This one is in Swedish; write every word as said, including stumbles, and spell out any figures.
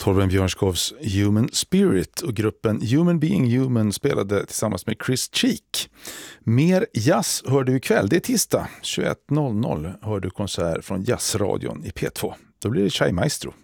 Torben Björnskovs Human Spirit och gruppen Human Being Human spelade tillsammans med Chris Cheek. Mer jazz hör du ikväll, det är tisdag tjugoett noll noll hör du konsert från Jazzradion i P två. Då blir det Chai Maestro.